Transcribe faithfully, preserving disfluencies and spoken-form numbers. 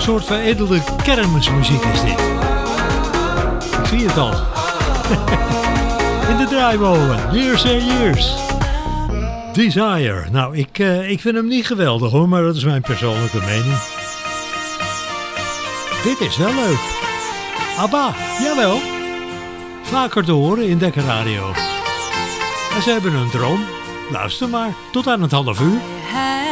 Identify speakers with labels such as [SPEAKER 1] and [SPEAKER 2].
[SPEAKER 1] soort veredelde kermismuziek is dit. Ik zie het al. In de draaimolen. Years and Years. Desire. Nou, ik, uh, ik vind hem niet geweldig hoor, maar dat is mijn persoonlijke mening. Dit is wel leuk. ABBA, jawel. Vaker te horen in Dekker Radio. En ze hebben een droom. Luister maar, tot aan het half uur.